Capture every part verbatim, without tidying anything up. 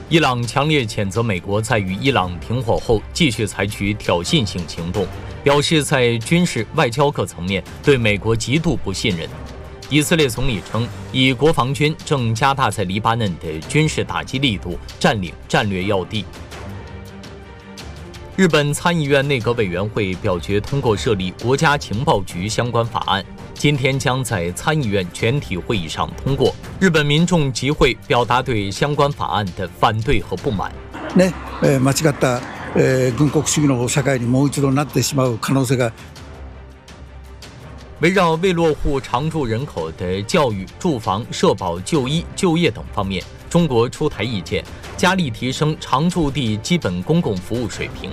伊朗强烈谴责美国在与伊朗停火后继续采取挑衅性行动，表示在军事、外交各层面对美国极度不信任。以色列总理称，以国防军正加大在黎巴嫩的军事打击力度，占领战略要地。日本参议院内阁委员会表决通过设立国家情报局相关法案，今天将在参议院全体会议上通过。日本民众集会表达对相关法案的反对和不满。 ね、間違った軍国主義の社会にもう一度なってしまう可能性が。 围绕未落户常住人口的教育、住房、社保、就医、就业等方面，中国出台意见，加力提升常住地基本公共服务水平。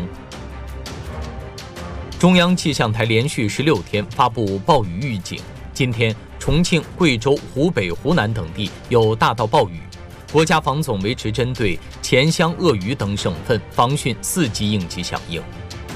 中央气象台连续十六天发布暴雨预警，今天重庆、贵州、湖北、湖南等地有大到暴雨。国家防总维持针对黔湘鄂渝等省份防汛四级应急响应。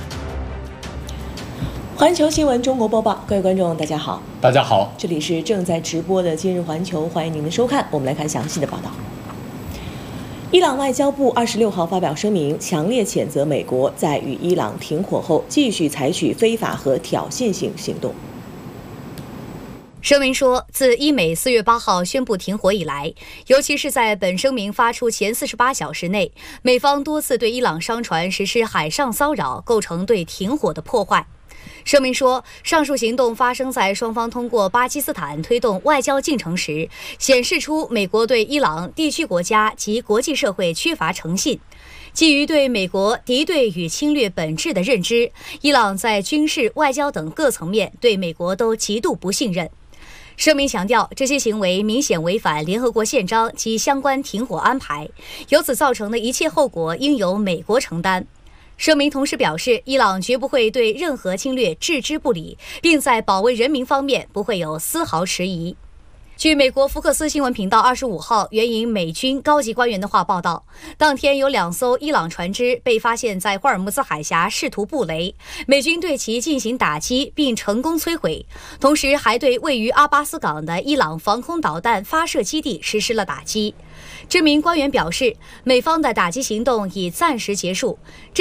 环球新闻中国播报，各位观众大家好。 大家好， 这里是正在直播的今日环球，欢迎您的收看。我们来看详细的报道。伊朗外交部二十六号发表声明，强烈谴责美国在与伊朗停火后继续采取非法和挑衅性行动。 声明说，自伊美四月八号宣布停火以来，尤其是在本声明发出前四十八小时内，美方多次对伊朗商船实施海上骚扰，构成对停火的破坏。声明说，上述行动发生在双方通过巴基斯坦推动外交进程时，显示出美国对伊朗地区国家及国际社会缺乏诚信。基于对美国敌对与侵略本质的认知，伊朗在军事、外交等各层面对美国都极度不信任。声明强调，这些行为明显违反联合国宪章及相关停火安排，由此造成的一切后果应由美国承担。声明同时表示，伊朗绝不会对任何侵略置之不理，并在保卫人民方面不会有丝毫迟疑。据美国福克斯新闻频道二十五号援引美军高级官员的话报道，当天有两艘伊朗船只被发现在霍尔木兹海峡试图布雷，美军对其进行打击并成功摧毁，同时还对位于阿巴斯港的伊朗防空导弹发射基地实施了打击。这名官员表示，美方的打击行动已暂时结束。